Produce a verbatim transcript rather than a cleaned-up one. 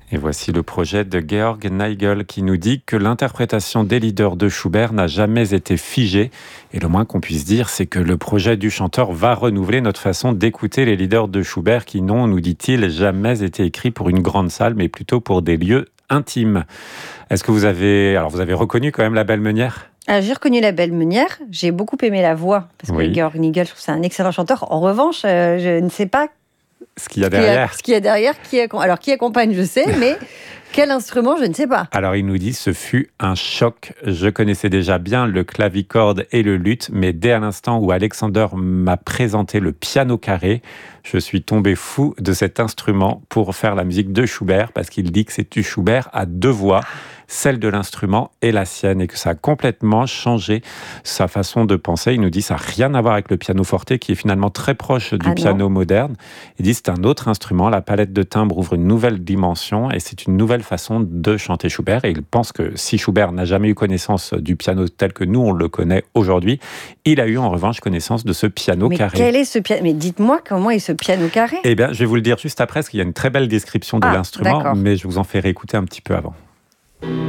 Et voici le projet de Georg Nigel qui nous dit que l'interprétation des leaders de Schubert n'a jamais été figée. Et le moins qu'on puisse dire, c'est que le projet du chanteur va renouveler notre façon d'écouter les leaders de Schubert qui n'ont, nous dit-il, jamais été écrits pour une grande salle, mais plutôt pour des lieux intimes. Est-ce que vous avez, alors vous avez reconnu quand même la belle meunière ? Alors, j'ai reconnu la belle meunière, j'ai beaucoup aimé la voix, parce que Oui. Georg Nigel, je trouve que c'est un excellent chanteur. En revanche, euh, je ne sais pas Ce qu'il y a ce qu'il y a- derrière. ce qu'il y a derrière. Qui accom- Alors, qui accompagne, je sais, mais quel instrument, je ne sais pas. Alors il nous dit, ce fut un choc. Je connaissais déjà bien le clavicorde et le luth, mais dès à l'instant où Alexander m'a présenté le piano carré, je suis tombé fou de cet instrument pour faire la musique de Schubert, parce qu'il dit que c'est du Schubert à deux voix, celle de l'instrument et la sienne, et que ça a complètement changé sa façon de penser. Il nous dit, ça n'a rien à voir avec le pianoforte, qui est finalement très proche du Ah non. piano moderne. Il dit, c'est un autre instrument, la palette de timbres ouvre une nouvelle dimension, et c'est une nouvelle façon de chanter Schubert. Et il pense que si Schubert n'a jamais eu connaissance du piano tel que nous, on le connaît aujourd'hui, il a eu en revanche connaissance de ce piano Mais carré. quel est ce piano ? Mais dites-moi comment est ce piano carré ? Eh bien, je vais vous le dire juste après, parce qu'il y a une très belle description de Ah, l'instrument, d'accord. mais je vous en ferai écouter un petit peu avant.